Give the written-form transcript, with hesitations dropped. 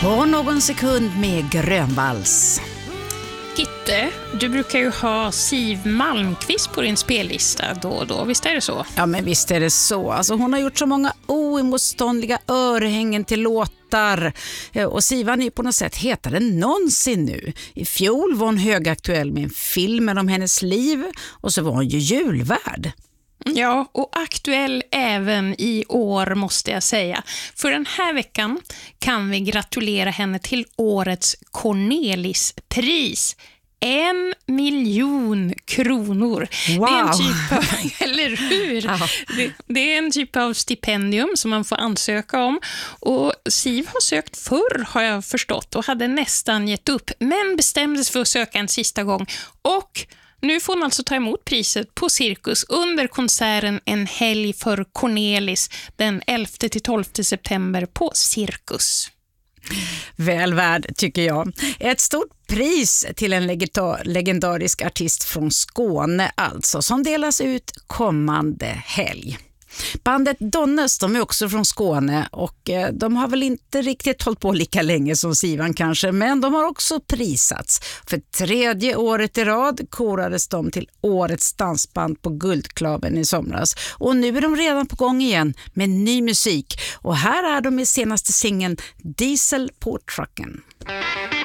På någon sekund med Grönvalls. Gitte, du brukar ju ha Siw Malmkvist på din spellista då och då, visst är det så? Ja, men visst är det så. Alltså, hon har gjort så många oemotståndliga örhängen till låtar. Och Sivan är ju på något sätt hetare än någonsin nu. I fjol var hon högaktuell med en film om hennes liv och så var hon ju julvärd. Ja, och aktuell även i år måste jag säga. För den här veckan kan vi gratulera henne till årets Cornelispris. 1 miljon kronor. Wow. Det är en typ av, eller hur? Ja. Det är en typ av stipendium som man får ansöka om. Och Siw har sökt förr, har jag förstått, och hade nästan gett upp. Men bestämde sig för att söka en sista gång. Och nu får hon alltså ta emot priset på Cirkus under konserten En helg för Cornelis den 11-12 september på Cirkus. Väl värd, tycker jag. Ett stort pris till en legendarisk artist från Skåne alltså, som delas ut kommande helg. Bandet Donnes, de är också från Skåne och de har väl inte riktigt hållit på lika länge som Sivan kanske, men de har också prisats. För 3:e året i rad korades de till årets dansband på Guldklaven i somras. Och nu är de redan på gång igen med ny musik. Och här är de i senaste singeln Diesel på trucken.